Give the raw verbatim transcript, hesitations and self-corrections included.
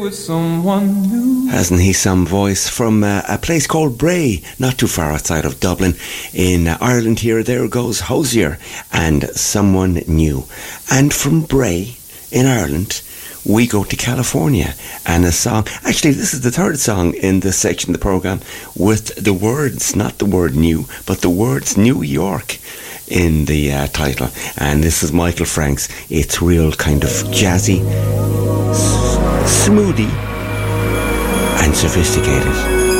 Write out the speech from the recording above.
With someone new. Hasn't he some voice? From uh, a place called Bray, not too far outside of Dublin in uh, Ireland. Here, there goes Hosier and Someone New. And from Bray in Ireland, we go to California and a song. Actually, this is the third song in this section of the programme with the words, not the word new, but the words New York in the uh, title. And this is Michael Franks. It's real kind of jazzy, smoothie and sophisticated.